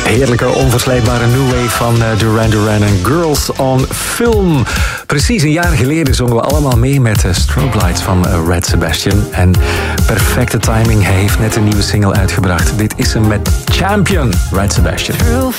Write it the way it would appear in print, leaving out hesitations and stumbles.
Heerlijke, onverslijtbare new wave van Duran Duran en Girls on Film. Precies een jaar geleden zongen we allemaal mee met Strobe Lights van Red Sebastian. En perfecte timing, hij heeft net een nieuwe single uitgebracht. Dit is hem met Champion, Red Sebastian.